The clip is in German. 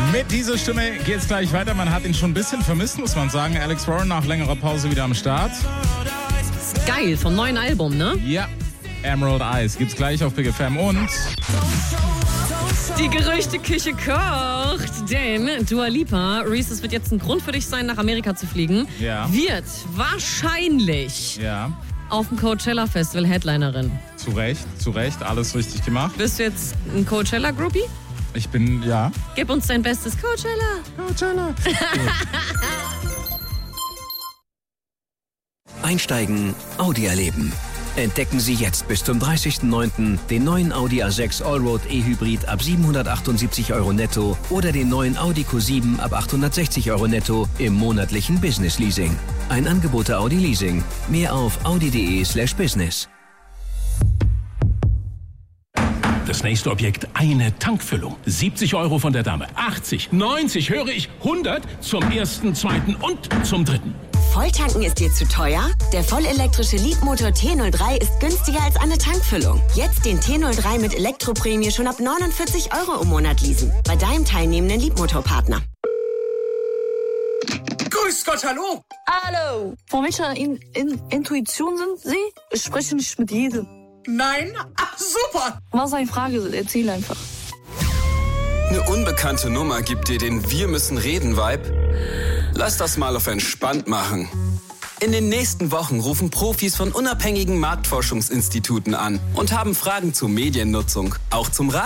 Mit dieser Stimme geht's gleich weiter. Man hat ihn schon ein bisschen vermisst, muss man sagen. Alex Warren nach längerer Pause wieder am Start. Ist geil, vom neuen Album, ne? Ja, Emerald Eyes gibt's gleich auf Big FM und... Die Gerüchteküche kocht, denn Dua Lipa, Reese, es wird jetzt ein Grund für dich sein, nach Amerika zu fliegen. Ja. Wird wahrscheinlich auf dem Coachella Festival Headlinerin. Zu Recht, alles richtig gemacht. Bist du jetzt ein Coachella-Groupie? Ich bin, ja. Gib uns dein bestes Coachella. Einsteigen, Audi erleben. Entdecken Sie jetzt bis zum 30.09. den neuen Audi A6 Allroad E-Hybrid ab 778 € netto oder den neuen Audi Q7 ab 860 € netto im monatlichen Business Leasing. Ein Angebot der Audi Leasing. Mehr auf audi.de/business. Das nächste Objekt, eine Tankfüllung. 70 € von der Dame, 80, 90, höre ich, 100 zum ersten, zweiten und zum dritten. Volltanken ist dir zu teuer? Der vollelektrische Leapmotor T03 ist günstiger als eine Tankfüllung. Jetzt den T03 mit Elektroprämie schon ab 49 € im Monat leasen. Bei deinem teilnehmenden Leapmotor-Partner. Grüß Gott, hallo! Hallo! Von welcher Intuition sind Sie? Ich spreche nicht mit jedem. Nein? Ach, super! Was eine Frage? Erzähl einfach. Eine unbekannte Nummer gibt dir den Wir-müssen-reden-Vibe? Lass das mal auf entspannt machen. In den nächsten Wochen rufen Profis von unabhängigen Marktforschungsinstituten an und haben Fragen zur Mediennutzung, auch zum